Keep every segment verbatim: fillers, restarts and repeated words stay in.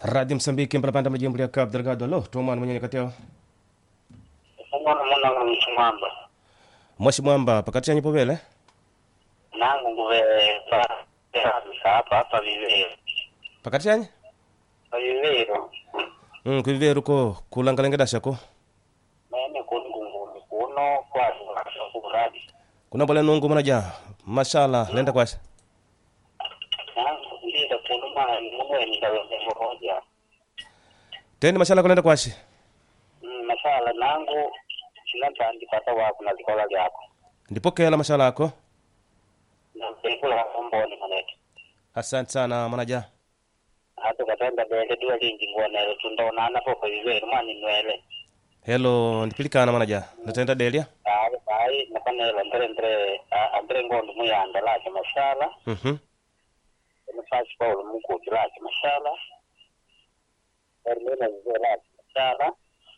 Radio Msambiki mprapanda majimbo ya Cabo Delgado. Lo, tuomana mwenye kateo. Mwana mwana mchimamba. Mwashi mwamba pakati ya nyipobele. Nangu nguve pa hapa hapa vivero. Pakati ya? Pa vivero. Mm, kuviveru ko kulangalengeda shako. Mene kungungu kuno kwa kuradi. Kuna bole nungu manaja. Mashallah, lenda kwasha. Nangu ndida kunuma mwe ni dawe ngoja. Teni mashallah kulenda kwashi. Mm, mashallah nangu sinanta ndipata wako na likola yako. Ndipokela mashallah yako. Na kula mboni maneti. Asante sana manaja. Hata katanda bele dua lingi ngone tundona na popo vivero mani nwele. Hello, ndipilikana manaja. Natenda delia. Ai ai napanela ndre ndre andre ngondo muyanda lake mashallah. Mhm. Nafasi kwa Mungu kiraki mashallah. Ermina zela mashallah.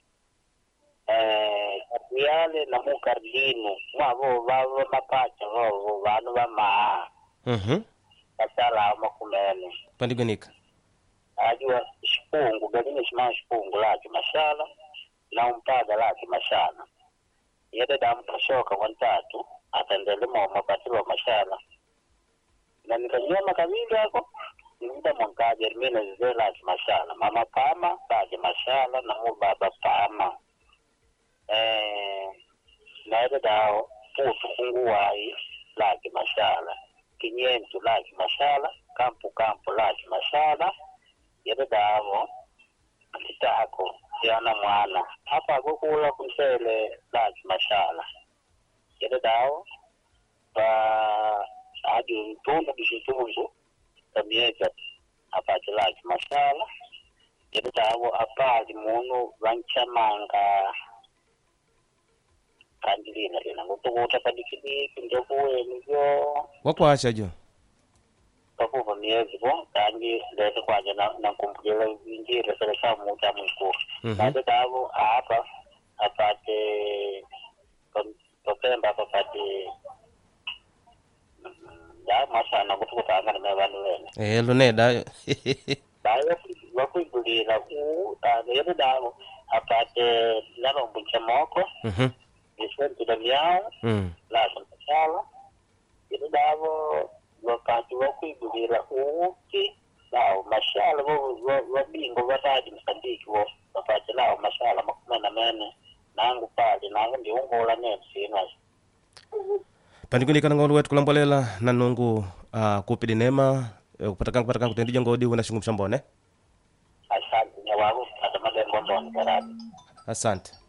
Eh, yale na mukardino wavo vavo mapacha vavo vanu vama. Mhm. Mashallah makumene. Pandigonika. Ajua shipungu galini shima shipungu lake mashallah. Na umpaga lake mashallah. Yede damu tashoka wantatu atendele mo mapatilo mashallah. Na nikajua kabili yako nita mwangaje Ermina zela mashallah. Mama pama baje mashallah na mu baba pama. Eh, naede dao putu kunguwai laki mashala kinyentu laki mashala kampu kampu laki mashala yede dao kitako yana mwana hapa gukula kunsele laki mashala yede dao ba adi tundu bishitunzu kamieka hapa laki mashala yede dao apali munu vanchamanga kanjilina lina ngutukuta padikidi kindokuwe nivyo Wakwasha jo. pakuva miezi bo kanji lete kwaje na na kumpugela injira sele sa muta mko na dabo hapa apate topemba apate ya masana kutukuta ngana mebanu lene Eh, luneda. bayo wakuibulira ku yede dabo apate nalo mbuchamoko Mhm. Isenti da miao, Mm. la sala. Itu davo wakati wakuibulira uki lao mashala wo wo bingo watadi msandiki wo wakati lao mashala makumena mene nangu pale nangu ndiungola nesi na Pandigonika ngolu wetu kulambolela na nungu uh, kupidi nema uh, kupatakan kupatakan kutendi ngodi wana shungu mshambone. asante nyawago hata malengo ndo ni karadi. Asante.